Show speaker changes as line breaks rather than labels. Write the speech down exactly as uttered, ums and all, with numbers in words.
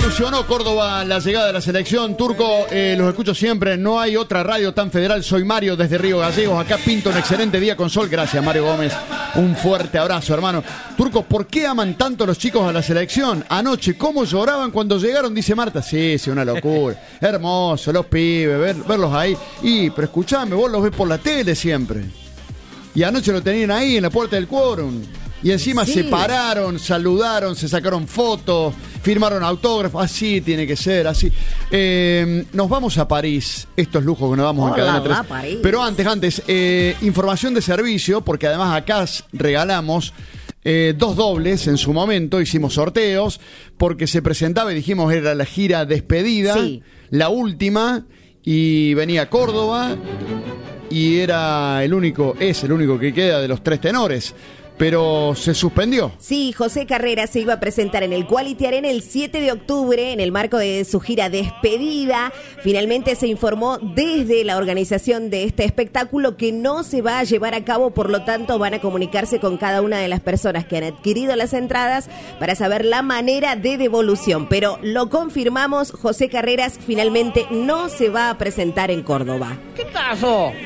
Revolucionó Córdoba la llegada de la selección. Turco, eh, los escucho siempre. No hay otra radio tan federal. Soy Mario desde Río Gallegos. Acá pinto un excelente día con sol. Gracias, Mario Gómez. Un fuerte abrazo, hermano. Turco, ¿por qué aman tanto los chicos a la selección? Anoche, ¿cómo lloraban cuando llegaron? Dice Marta. Sí, sí, una locura. Hermoso, los pibes, ver, verlos ahí. Y, pero escuchame, vos los ves por la tele siempre. Y anoche lo tenían ahí en la puerta del quórum. Y encima sí. Se pararon, saludaron, se sacaron fotos, firmaron autógrafos. Así tiene que ser, así. Eh, nos vamos a París. Estos lujos que nos damos en Cadena tres.
París.
Pero antes, antes, eh, información de servicio, porque además acá regalamos eh, dos dobles en su momento. Hicimos sorteos, porque se presentaba y dijimos era la gira despedida, sí. La última, y venía Córdoba, y era el único, es el único que queda de los tres tenores. Pero se suspendió.
Sí, José Carreras se iba a presentar en el Quality Arena el siete de octubre en el marco de su gira despedida. Finalmente se informó desde la organización de este espectáculo que no se va a llevar a cabo, por lo tanto van a comunicarse con cada una de las personas que han adquirido las entradas para saber la manera de devolución. Pero lo confirmamos, José Carreras finalmente no se va a presentar en Córdoba.
¿Qué pasó?